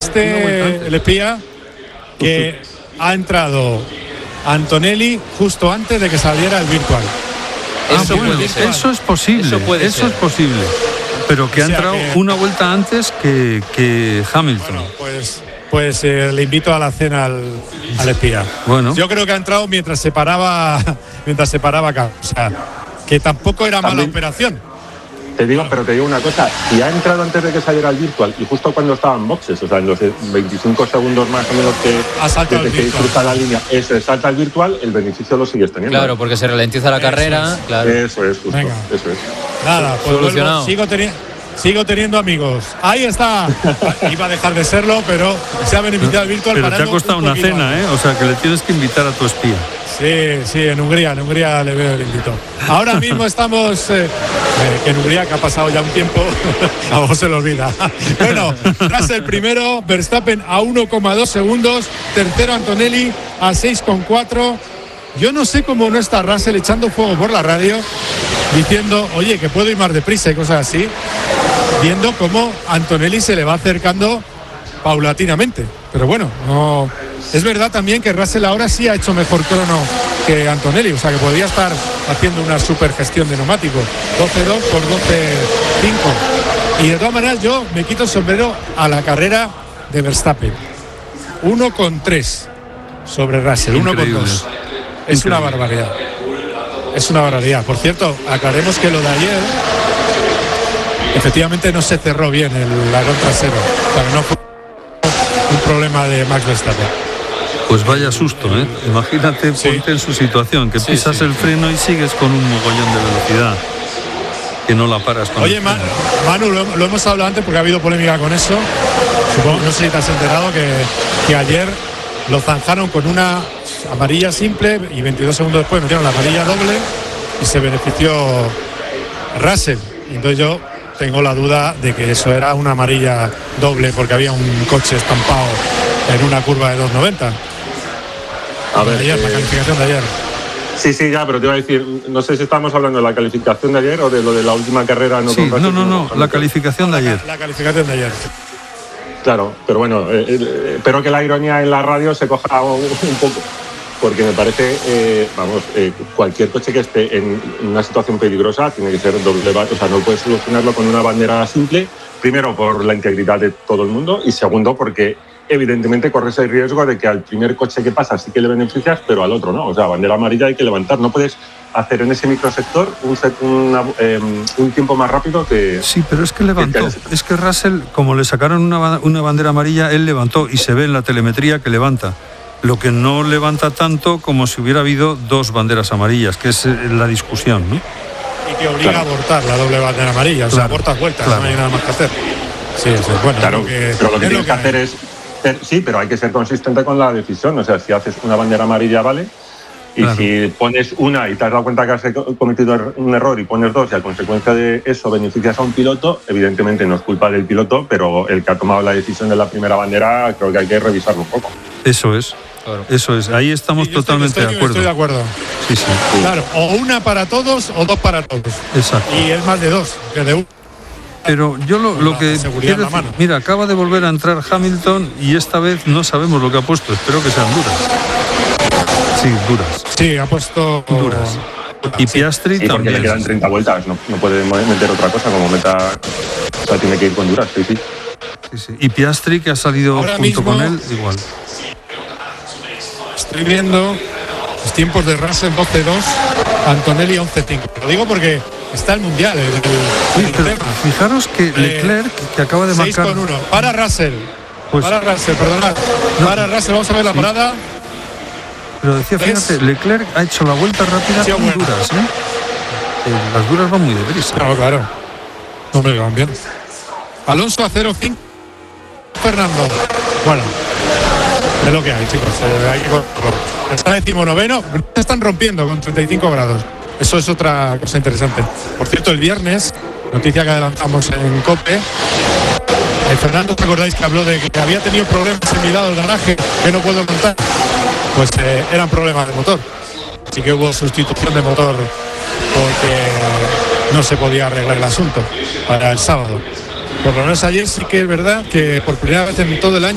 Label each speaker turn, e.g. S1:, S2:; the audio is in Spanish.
S1: el espía que ha entrado Antonelli justo antes de que saliera el virtual.
S2: Eso es posible. Eso es posible. Pero que ha entrado una vuelta antes que Hamilton.
S1: Bueno, pues le invito a la cena al espía.
S2: Bueno.
S1: Yo creo que ha entrado mientras se paraba acá. O sea, que tampoco era mala operación.
S3: Te digo una cosa, si ha entrado antes de que saliera el virtual y justo cuando estaban boxes, o sea, en los 25 segundos más o menos que cruza la línea, salta el virtual, el beneficio lo sigues teniendo.
S4: Claro, porque se ralentiza la carrera. Claro.
S3: Eso es, justo.
S1: Venga.
S3: Eso es.
S1: Nada, pues
S4: solucionado.
S1: Sigo teniendo amigos. Ahí está. Iba a dejar de serlo, pero se ha beneficiado el virtual.
S2: Pero te ha costado una cena, ¿eh? O sea, que le tienes que invitar a tu espía.
S1: Sí, en Hungría le veo el invito. Ahora mismo estamos en Hungría, que ha pasado ya un tiempo, a vos se lo olvida. Bueno, Russell primero, Verstappen a 1,2 segundos, tercero Antonelli a 6,4. Yo no sé cómo no está Russell echando fuego por la radio, diciendo, oye, que puedo ir más deprisa y cosas así, viendo cómo Antonelli se le va acercando paulatinamente. Pero bueno, no. Es verdad también que Russell ahora sí ha hecho mejor crono que Antonelli, o sea que podría estar haciendo una super gestión de neumáticos. 12.2 por 12.5. Y de todas maneras yo me quito el sombrero a la carrera de Verstappen. 1,3 sobre Russell, 1,2. Es una barbaridad. Es una barbaridad. Por cierto, aclaremos que lo de ayer efectivamente no se cerró bien el alerón trasero. Pero no fue un problema de Max Verstappen.
S2: Pues vaya susto, ¿eh? Imagínate, ponte en su situación, que pisas el freno y sigues con un mogollón de velocidad, que no la paras con.
S1: Oye, Manu, lo hemos hablado antes porque ha habido polémica con eso. Supongo, no sé si te has enterado que ayer lo zanjaron con una amarilla simple y 22 segundos después metieron la amarilla doble y se benefició Russell. Entonces yo tengo la duda de que eso era una amarilla doble porque había un coche estampado en una curva de 2.90.
S3: A ver,
S1: la calificación de ayer.
S3: Sí, ya, pero te iba a decir, no sé si estamos hablando de la calificación de ayer o de lo de la última carrera.
S2: No, la calificación de ayer.
S1: La calificación de ayer.
S3: Claro, pero bueno, espero que la ironía en la radio se coja un poco, porque me parece, cualquier coche que esté en una situación peligrosa tiene que ser doble, o sea, no puedes solucionarlo con una bandera simple, primero por la integridad de todo el mundo y segundo porque evidentemente corres el riesgo de que al primer coche que pasa sí que le beneficias, pero al otro no. O sea, bandera amarilla hay que levantar. No puedes hacer en ese microsector un tiempo más rápido que...
S2: Sí, pero es que levantó. Es que Russell, como le sacaron una bandera amarilla, él levantó y se ve en la telemetría que levanta. Lo que no levanta tanto como si hubiera habido dos banderas amarillas, que es la discusión, ¿no?
S1: Y que obliga a abortar la doble bandera amarilla. O sea, abortas vueltas, no hay nada más que hacer. Sí, bueno.
S3: Claro, pero lo que tienes que hacer es... Sí, pero hay que ser consistente con la decisión. O sea, si haces una bandera amarilla, vale. Y si pones una y te has dado cuenta que has cometido un error y pones dos y a consecuencia de eso beneficias a un piloto, evidentemente no es culpa del piloto, pero el que ha tomado la decisión de la primera bandera creo que hay que revisarlo un poco.
S2: Eso es. Claro. Eso es. Ahí estamos totalmente de acuerdo.
S1: Estoy de acuerdo.
S2: Sí.
S1: Claro, o una para todos o dos para todos.
S2: Exacto.
S1: Y es más de dos que de uno.
S2: Pero yo lo que quiero decir, mira, acaba de volver a entrar Hamilton y esta vez no sabemos lo que ha puesto. Espero que sean duras. Sí, duras.
S1: Sí, ha puesto
S2: duras. Y Piastri
S3: también. Porque le quedan 30 vueltas, no puede meter otra cosa como meta. O sea, tiene que ir con duras, sí.
S2: Y Piastri, que ha salido
S1: ahora
S2: junto
S1: mismo,
S2: con él, igual.
S1: Estoy viendo los tiempos de Russell 12.2, Antonelli 11.5. Lo digo porque está el Mundial.
S2: Pero fijaros que Leclerc, que acaba de marcar...
S1: 6,1. Para Russell. Perdonad. Para Russell, vamos a ver la parada.
S2: Pero decía, fíjate, Leclerc ha hecho la vuelta rápida con duras, ¿eh? Las duras van muy deprisa.
S1: Claro. No me van bien. Alonso a 0.5. Fernando. Bueno, es lo que hay, chicos. Hay que... Está 19º. Se están rompiendo con 35 grados. Eso es otra cosa interesante. Por cierto, el viernes, noticia que adelantamos en COPE, Fernando, ¿os acordáis que habló de que había tenido problemas en mi lado del garaje que no puedo montar? Pues eran problemas de motor. Así que hubo sustitución de motor porque no se podía arreglar el asunto para el sábado. Por lo menos ayer sí que es verdad que por primera vez en todo el año